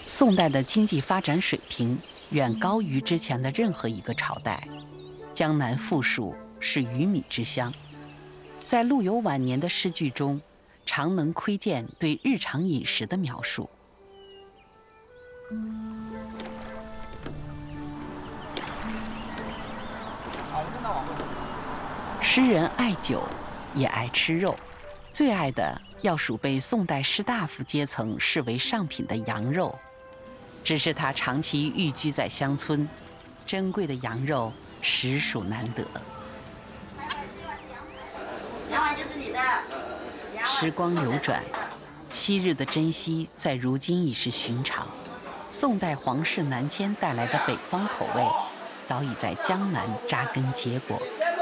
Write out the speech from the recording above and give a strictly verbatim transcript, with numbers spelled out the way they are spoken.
宋代的经济发展水平远高于之前的任何一个朝代，江南富庶，是鱼米之乡。在陆游晚年的诗句中，常能窥见对日常饮食的描述。诗人爱酒，也爱吃肉，最爱的要数被宋代士大夫阶层视为上品的羊肉。只是他长期寓居在乡村，珍贵的羊肉实属难得。 羊丸就是你的。 时光流转，昔日的珍惜在如今已是寻常。宋代皇室南迁带来的北方口味，早已在江南扎根结果。